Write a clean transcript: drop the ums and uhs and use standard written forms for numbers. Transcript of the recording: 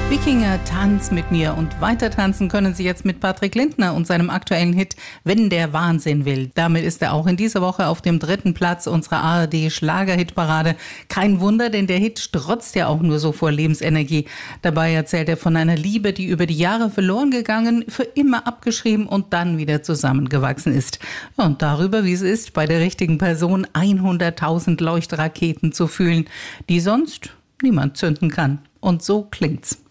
Wikinger, tanz mit mir. Und weiter tanzen können Sie jetzt mit Patrick Lindner und seinem aktuellen Hit Wenn der Wahnsinn will. Damit ist er auch in dieser Woche auf dem 3. Platz unserer ARD-Schlager-Hitparade. Kein Wunder, denn der Hit strotzt ja auch nur so vor Lebensenergie. Dabei erzählt er von einer Liebe, die über die Jahre verloren gegangen, für immer abgeschrieben und dann wieder zusammengewachsen ist. Und darüber, wie es ist, bei der richtigen Person 100.000 Leuchtraketen zu fühlen, die sonst niemand zünden kann. Und so klingt's.